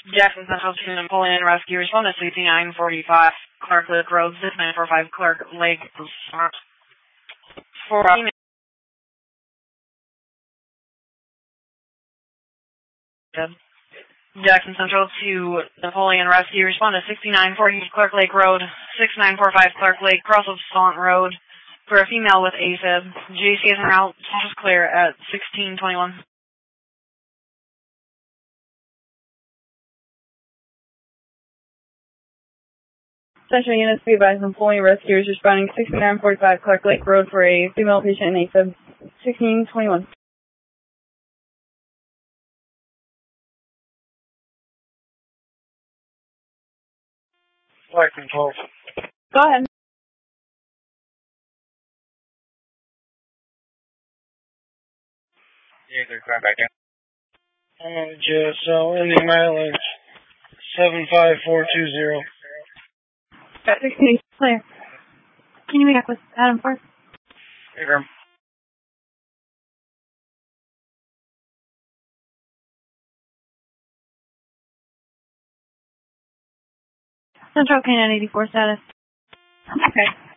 Jackson Central to Napoleon Rescue. Respond to 6945 Clark Lake Road, 6945 Clark Lake. For Jackson Central to Napoleon Rescue. Respond to 6940 Clark Lake Road, 6945 Clark Lake, cross of Saunt Road, for a female with AFib. JC is en route. Just clear at 1621. Central units be advised Napoleon Rescuers responding 6945 Clark Lake Road for a female patient in AFib. 1621. Flight control. Go ahead. Yeah, they're coming back in. JSL, ending mileage 75420. At 16, clear. Can you meet up with Adam first? Hey, Grim. Central K984 status. Okay.